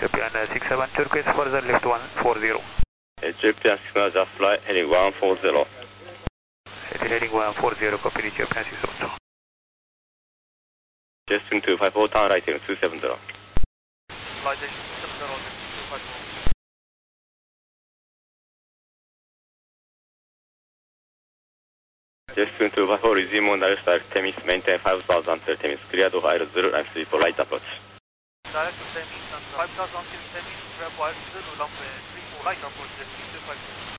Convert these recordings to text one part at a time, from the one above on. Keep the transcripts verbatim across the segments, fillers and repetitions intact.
Ethiopian uh, six seven, turquoise for the left one four zero. Ethiopian six seven, just fly heading one four zero. Heading one four zero, copy Ethiopian six seven. Justin two five four, turn right heading two seven zero. Flight two seven zero, two five four. Justin two five four, resume on direct direct Temis, maintain five thousand till Temis, cleared over air zero and three for light approach. Direct to Temis and five thousand till Temis, cleared over air zero runway three four light approach, two five four.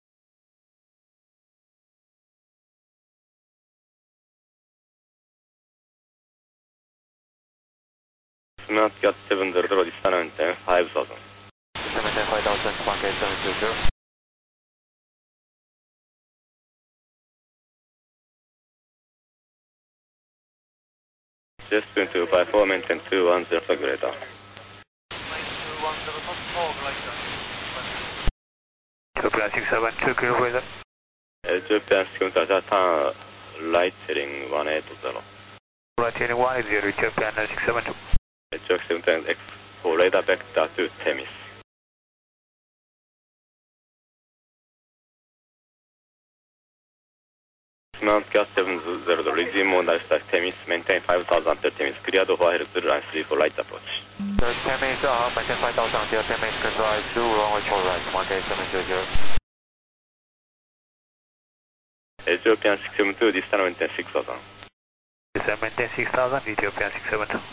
Smart got seven zero zero, distance maintain five thousand. Maintain five thousand, one K seven two zero. Justin two five four, maintain two one zero, greater. two one zero, oh, like that. Ethiopian six seven, two kilo weather. Ethiopian six seven, just turn right heading one eight zero. Right heading one eight zero, Ethiopian six seven two. Ethiopian seven X for radar vector to Temis. Mount gas seven zero zero, resume on direct Temis, maintain five thousand till Temis, cleared over air zero and three for light approach. So Temis, uh, maintain five thousand till Temis, control two, runway four right, one K seven two zero. Ethiopian six seven two, distance maintain six thousand. Distance maintain six thousand, Ethiopian six seven two.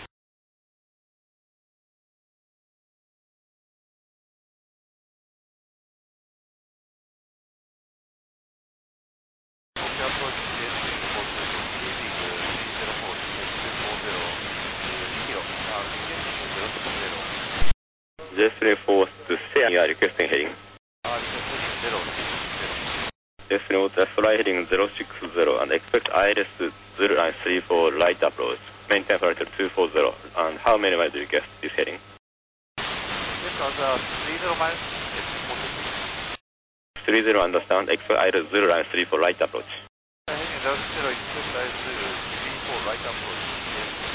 Justin four to say you are requesting heading. Justin water fly heading zero six zero and expect I R S zero and three for light approach. Maintain flight two four zero. And how many miles do you guess this heading? Yes, uh, three zero miles. three zero, understand. Expect I R S zero and three for light approach. Heading zero zero, expect I R S zero three four light approach.